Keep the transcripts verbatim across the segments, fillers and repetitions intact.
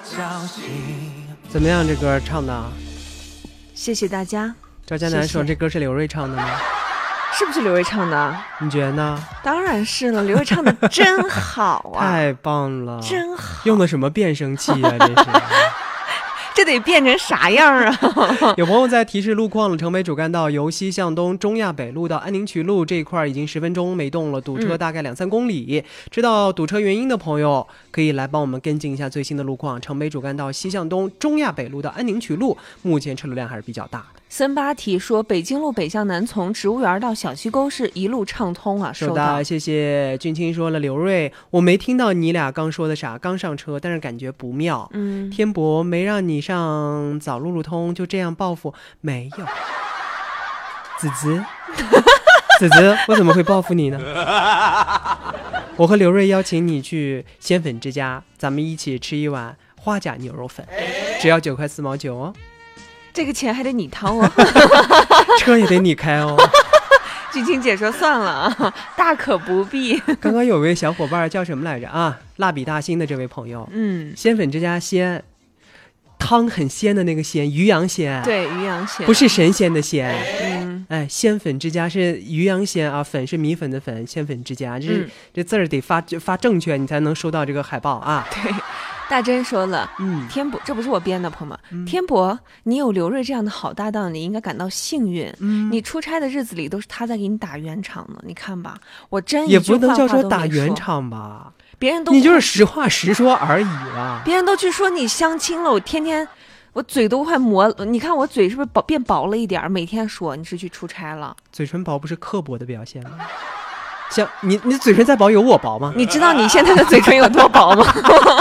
怎么样，这歌唱的？ 谢谢大家。 赵佳楠说这歌是刘瑞唱的吗？ 是不是刘瑞唱的？ 你觉得呢？ 当然是了，刘瑞唱的真好啊！ 太棒了， 真好。 用的什么变声器啊？这是。 这得变成啥样啊？ 有朋友在提示路况了，城北主干道由西向东中亚北路到安宁渠路这一块已经十分钟没动了，堵车大概两三公里、嗯、知道堵车原因的朋友可以来帮我们跟进一下最新的路况。城北主干道西向东中亚北路到安宁渠路目前车流量还是比较大的。 森巴提说北京路北向南从植物园到小西沟是一路畅通啊，收到。 谢谢俊清说了，刘瑞我没听到你俩刚说的啥，刚上车但是感觉不妙。 嗯， 天博没让你上早路路通就这样报复？没有。子子子子我怎么会报复你呢？我和刘瑞邀请你去鲜粉之家，咱们一起吃一碗花甲牛肉粉，只要九块四毛九哦。 这个钱还得你掏哦。 车也得你开哦。 俊清姐说算了啊，大可不必。 刚刚有位小伙伴叫什么来着啊？蜡笔大新的这位朋友， 嗯， 鲜粉之家鲜，汤很鲜的那个鲜，鱼阳鲜， 对，鱼阳鲜， 不是神仙的仙。 嗯， 哎，鲜粉之家是鱼阳鲜啊，粉是米粉的粉，鲜粉之家，这、嗯、这字儿得发发正确，你才能收到这个海报啊。 对。大珍说了， 嗯， 天博，这不是我编的，朋友们、嗯，天博，你有刘瑞这样的好搭档，你应该感到幸运。嗯，你出差的日子里都是他在给你打圆场呢，你看吧，我真也不能叫说打圆场吧， 别人都你就是实话实说而已了。 别人都去说你相亲了，我天天我嘴都快磨了，你看我嘴是不是薄变薄了一点？每天说你是去出差了， 嘴唇薄不是刻薄的表现吗？像你，你嘴唇再薄有我薄吗？ 你知道你现在的嘴唇有多薄吗？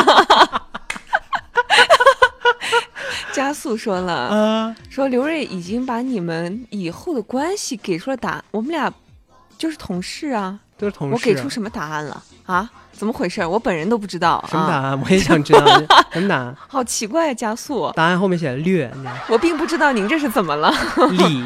加速说了、 啊、 说刘瑞已经把你们以后的关系给出了答案，我们俩就是同事啊， 都是同事、啊。 我给出什么答案了啊？怎么回事？我本人都不知道。 什么答案？啊、我也想知道。什么答案？ 好奇怪，加速。 答案后面写了略。 我并不知道您这是怎么了。 理